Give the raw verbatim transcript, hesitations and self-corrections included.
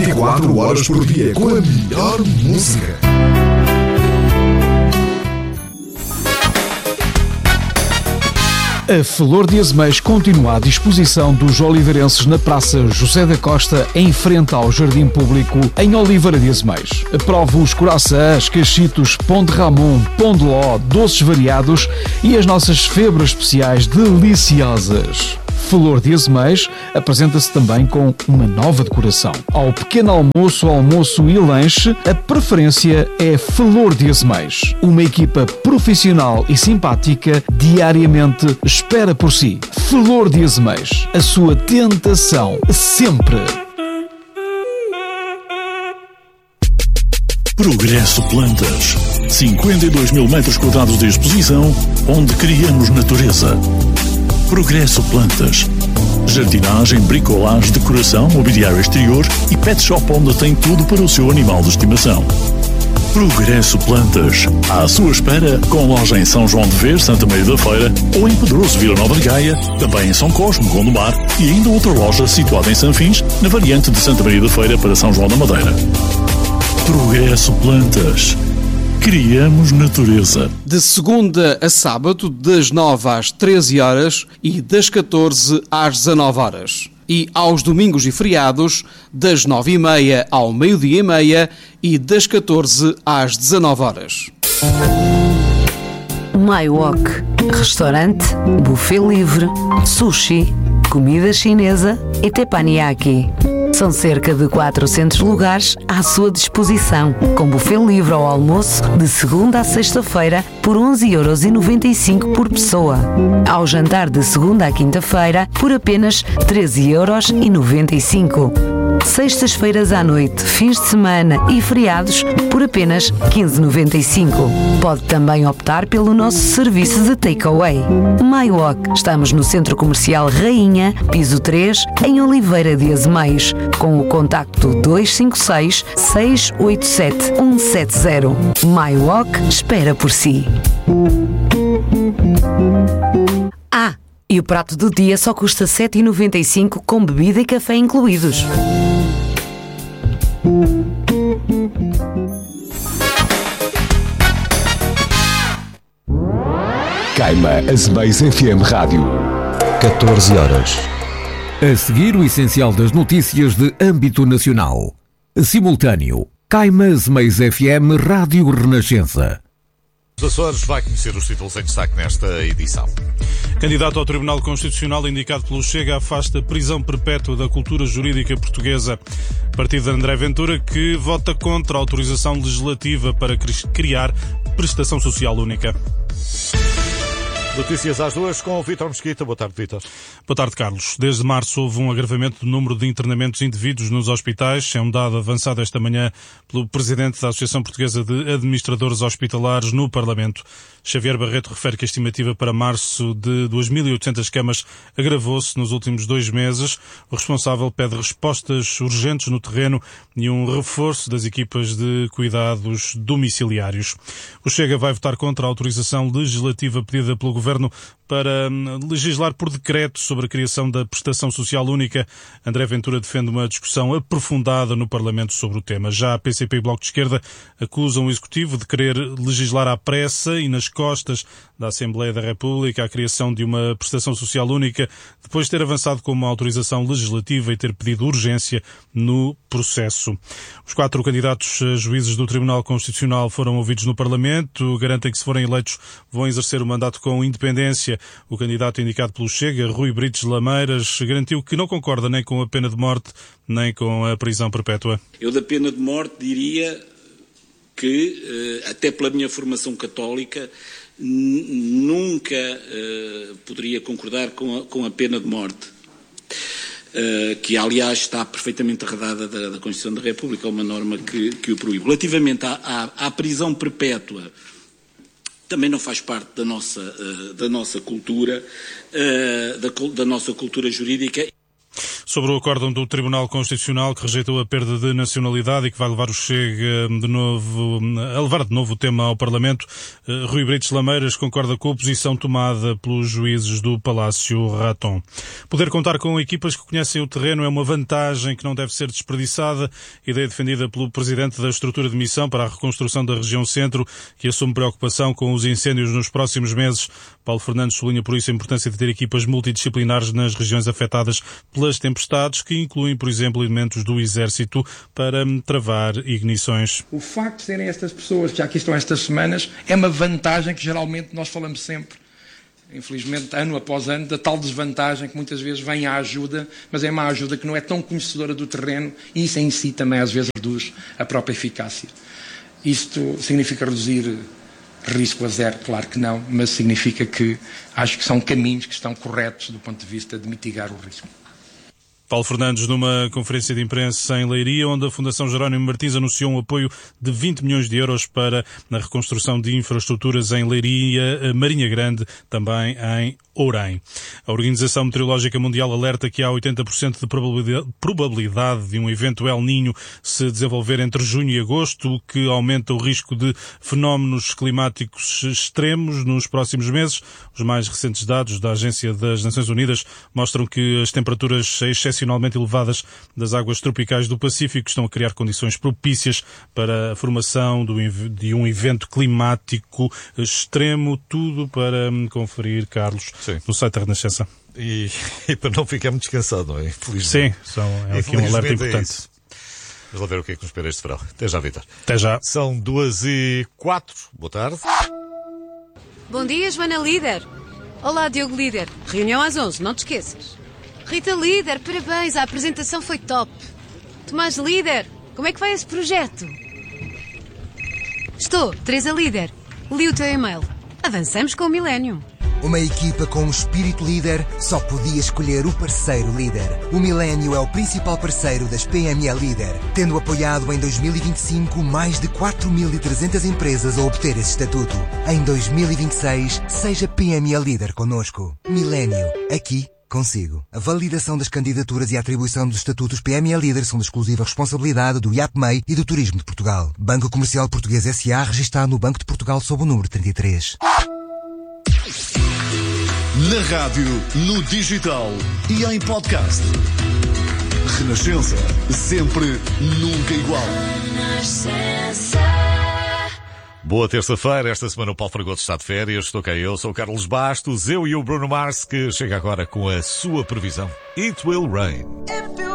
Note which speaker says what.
Speaker 1: vinte e quatro horas por dia com a melhor música.
Speaker 2: A Flor de Azeméis continua à disposição dos oliveirenses na Praça José da Costa, em frente ao Jardim Público, em Oliveira de Azeméis. Prove os coraçãs, cachitos, pão de Ramon, pão de ló, doces variados e as nossas febras especiais deliciosas. Flor de Azeméis apresenta-se também com uma nova decoração. Ao pequeno almoço, almoço e lanche, a preferência é Flor de Azeméis. Uma equipa profissional e simpática diariamente espera por si. Flor de Azeméis, a sua tentação sempre.
Speaker 3: Progresso Plantas. cinquenta e dois mil metros quadrados de exposição, onde criamos natureza. Progresso Plantas. Jardinagem, bricolagem, decoração, mobiliário exterior e pet shop onde tem tudo para o seu animal de estimação. Progresso Plantas. À sua espera, com loja em São João de Vez, Santa Maria da Feira, ou em Pedroso, Vila Nova de Gaia, também em São Cosme, Gondomar, e ainda outra loja situada em Sanfins, na variante de Santa Maria da Feira para São João da Madeira. Progresso Plantas. Criamos natureza.
Speaker 2: De segunda a sábado, das nove às treze horas e das catorze às dezanove horas. E aos domingos e feriados, das nove e meia ao meio-dia e meia e das catorze às dezanove horas.
Speaker 4: My Wok. Restaurante, buffet livre, sushi, comida chinesa e teppanyaki. São cerca de quatrocentos lugares à sua disposição, com buffet livre ao almoço de segunda a sexta-feira por onze euros e noventa e cinco por pessoa. Ao jantar de segunda à quinta-feira por apenas treze euros e noventa e cinco. Sextas-feiras à noite, fins de semana e feriados por apenas quinze euros e noventa e cinco. Pode também optar pelo nosso serviço de takeaway. My Wok. Estamos no Centro Comercial Rainha, piso três, em Oliveira de Azeméis, com o contacto dois cinco seis, seis oito sete, um sete zero. My Wok espera por si. Ah, e o prato do dia só custa sete euros e noventa e cinco com bebida e café incluídos.
Speaker 1: Caima Azeméis F M Rádio. catorze horas.
Speaker 5: A seguir, o essencial das notícias de âmbito nacional. Simultâneo. Caima Azeméis F M Rádio Renascença.
Speaker 6: Os Açores vai conhecer os títulos em destaque nesta edição.
Speaker 7: Candidato ao Tribunal Constitucional indicado pelo Chega afasta prisão perpétua da cultura jurídica portuguesa. Partido de André Ventura que vota contra a autorização legislativa para criar prestação social única.
Speaker 6: Notícias às duas com o Vítor Mesquita. Boa tarde, Vítor.
Speaker 7: Boa tarde, Carlos. Desde março houve um agravamento do número de internamentos indevidos nos hospitais. É um dado avançado esta manhã pelo Presidente da Associação Portuguesa de Administradores Hospitalares no Parlamento. Xavier Barreto refere que a estimativa para março de duas mil e oitocentas camas agravou-se nos últimos dois meses. O responsável pede respostas urgentes no terreno e um reforço das equipas de cuidados domiciliários. O Chega vai votar contra a autorização legislativa pedida pelo Governo para legislar por decreto sobre a criação da prestação social única. André Ventura defende uma discussão aprofundada no Parlamento sobre o tema. Já a P C P e Bloco de Esquerda acusam o Executivo de querer legislar à pressa e nas costas da Assembleia da República a criação de uma prestação social única, depois de ter avançado com uma autorização legislativa e ter pedido urgência no processo. Os quatro candidatos a juízes do Tribunal Constitucional foram ouvidos no Parlamento, garantem que se forem eleitos vão exercer o mandato com independência. O candidato indicado pelo Chega, Rui Brites Lameiras, garantiu que não concorda nem com a pena de morte, nem com a prisão perpétua.
Speaker 8: Eu da pena de morte diria que, até pela minha formação católica, nunca uh, poderia concordar com a, com a pena de morte, uh, que aliás está perfeitamente arredada da, da Constituição da República, é uma norma que, que o proíbe. Relativamente à, à, à prisão perpétua, também não faz parte da nossa, uh, da nossa cultura, uh, da, da nossa cultura jurídica.
Speaker 7: Sobre o acórdão do Tribunal Constitucional que rejeitou a perda de nacionalidade e que vai levar o Chega de novo, a levar de novo o tema ao Parlamento, Rui Brites Lameiras concorda com a posição tomada pelos juízes do Palácio Raton. Poder contar com equipas que conhecem o terreno é uma vantagem que não deve ser desperdiçada, ideia defendida pelo Presidente da Estrutura de Missão para a Reconstrução da Região Centro, que assume preocupação com os incêndios nos próximos meses. Paulo Fernandes sublinha por isso a importância de ter equipas multidisciplinares nas regiões afetadas pelas tempestades, que incluem, por exemplo, elementos do Exército para travar ignições.
Speaker 9: O facto de serem estas pessoas que já aqui estão estas semanas é uma vantagem que geralmente nós falamos sempre, infelizmente, ano após ano, da tal desvantagem que muitas vezes vem à ajuda, mas é uma ajuda que não é tão conhecedora do terreno e isso em si também às vezes reduz a própria eficácia. Isto significa reduzir risco a zero? Claro que não, mas significa que acho que são caminhos que estão corretos do ponto de vista de mitigar o risco.
Speaker 7: Paulo Fernandes, numa conferência de imprensa em Leiria, onde a Fundação Jerónimo Martins anunciou um apoio de vinte milhões de euros para a reconstrução de infraestruturas em Leiria, Marinha Grande, também em Ourém. A Organização Meteorológica Mundial alerta que há oitenta por cento de probabilidade, probabilidade de um evento El Niño se desenvolver entre junho e agosto, o que aumenta o risco de fenómenos climáticos extremos nos próximos meses. Os mais recentes dados da Agência das Nações Unidas mostram que as temperaturas excepcionalmente elevadas das águas tropicais do Pacífico estão a criar condições propícias para a formação de um evento climático extremo. Tudo para conferir, Carlos, Sim. no site da Renascença.
Speaker 6: E, e para não ficar muito descansado, não é? Infelizmente.
Speaker 7: Sim, são, é aqui um alerta importante.
Speaker 6: É Vamos lá ver o que é que nos espera este verão. Até já, Vitor.
Speaker 7: Até já.
Speaker 6: São duas e quatro. Boa tarde.
Speaker 10: Bom dia, Joana Líder. Olá, Diogo Líder. Reunião às onze, não te esqueças. Rita Líder, parabéns, a apresentação foi top. Tomás Líder, como é que vai esse projeto? Estou, Teresa Líder. Li o teu e-mail. Avançamos com o Millennium.
Speaker 11: Uma equipa com um espírito líder só podia escolher o parceiro líder. O Millennium é o principal parceiro das P M E Líder, tendo apoiado em dois mil e vinte e cinco mais de quatro mil e trezentas empresas a obter esse estatuto. Em dois mil e vinte e seis, seja P M E Líder connosco. Millennium, aqui consigo. A validação das candidaturas e a atribuição dos estatutos P M E Líder são de exclusiva responsabilidade do I A P M E I e do Turismo de Portugal. Banco Comercial Português S A, registado no Banco de Portugal sob o número trinta e três.
Speaker 3: Na rádio, no digital e em podcast. Renascença, sempre, nunca igual.
Speaker 6: Boa terça-feira. Esta semana o Paulo Fragoso está de férias. Estou cá eu, sou o Carlos Bastos, eu e o Bruno Mars, que chega agora com a sua previsão. It will rain.